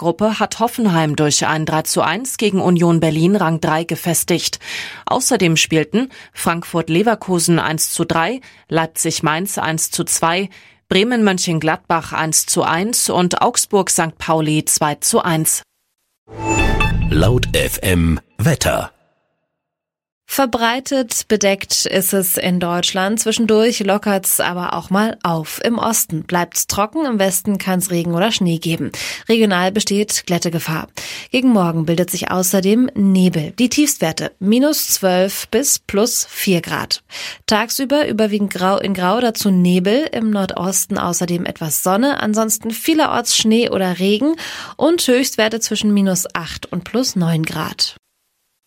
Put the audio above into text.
Gruppe hat Hoffenheim durch ein 3:1 gegen Union Berlin Rang 3 gefestigt. Außerdem spielten Frankfurt-Leverkusen 1:3, Leipzig-Mainz 1:2, Bremen-Mönchengladbach 1:1 und Augsburg-St. Pauli 2:1. Laut FM Wetter. Verbreitet bedeckt ist es in Deutschland. Zwischendurch lockert's aber auch mal auf. Im Osten bleibt's trocken, im Westen kann's Regen oder Schnee geben. Regional besteht Glättegefahr. Gegen Morgen bildet sich außerdem Nebel. Die Tiefstwerte -12 bis +4 Grad. Tagsüber überwiegend grau in grau, dazu Nebel. Im Nordosten außerdem etwas Sonne. Ansonsten vielerorts Schnee oder Regen und Höchstwerte zwischen -8 und +9 Grad.